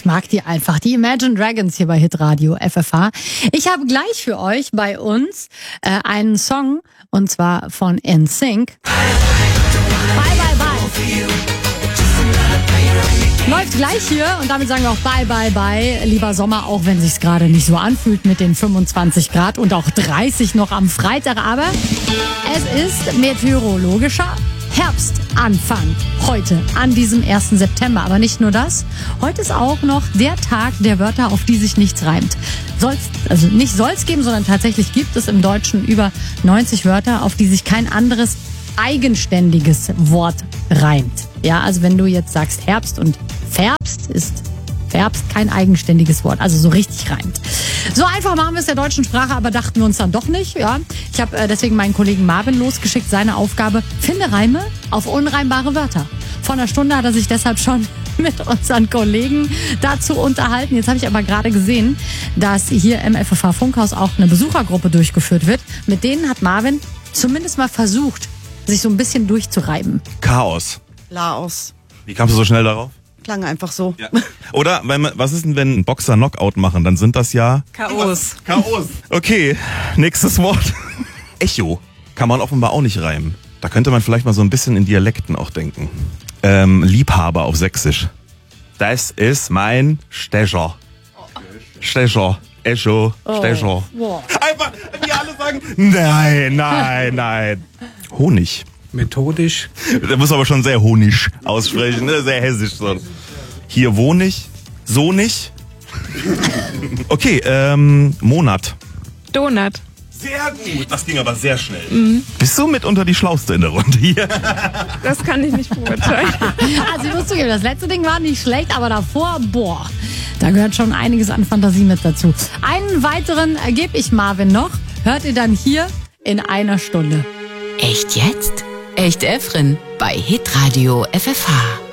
mag die einfach. Die Imagine Dragons hier bei Hitradio FFH. Ich habe gleich für euch bei uns einen Song, und zwar von NSYNC. Bye, bye, bye. Läuft gleich hier und damit sagen wir auch bye, bye, bye, lieber Sommer, auch wenn sich's gerade nicht so anfühlt mit den 25 Grad und auch 30 noch am Freitag. Aber es ist meteorologischer Herbstanfang heute an diesem 1. September. Aber nicht nur das, heute ist auch noch der Tag der Wörter, auf die sich nichts reimt. Nicht soll's geben, sondern tatsächlich gibt es im Deutschen über 90 Wörter, auf die sich kein anderes eigenständiges Wort reimt. Ja, also wenn du jetzt sagst Herbst und Färbst, ist Färbst kein eigenständiges Wort, also so richtig reimt. So einfach machen wir es der deutschen Sprache, aber dachten wir uns dann doch nicht. Ja, ich habe deswegen meinen Kollegen Marvin losgeschickt, seine Aufgabe, finde Reime auf unreimbare Wörter. Vor einer Stunde hat er sich deshalb schon mit unseren Kollegen dazu unterhalten. Jetzt habe ich aber gerade gesehen, dass hier im FFH Funkhaus auch eine Besuchergruppe durchgeführt wird. Mit denen hat Marvin zumindest mal versucht, sich so ein bisschen durchzureiben. Chaos. Laos. Wie kamst du so schnell darauf? Klang einfach so. Ja. Oder, was ist denn, wenn Boxer Knockout machen? Dann sind das ja... Chaos. Chaos. Okay, nächstes Wort. Echo. Kann man offenbar auch nicht reimen. Da könnte man vielleicht mal so ein bisschen in Dialekten auch denken. Liebhaber auf Sächsisch. Das ist mein Stecher. Stecher. Echo. Stecher. Wow. Einfach, wie alle sagen, nein. Honig. Methodisch. Da muss aber schon sehr Honig aussprechen, ne? Sehr hessisch. So. Hier Wohnig, so nicht. Okay, Monat. Donut. Sehr gut. Das ging aber sehr schnell. Mhm. Bist du mitunter die Schlauste in der Runde hier? Das kann ich nicht beurteilen. Also ich muss zugeben, das letzte Ding war nicht schlecht, aber davor, da gehört schon einiges an Fantasie mit dazu. Einen weiteren gebe ich Marvin noch. Hört ihr dann hier in einer Stunde. Echt jetzt? Echt Efren bei Hitradio FFH.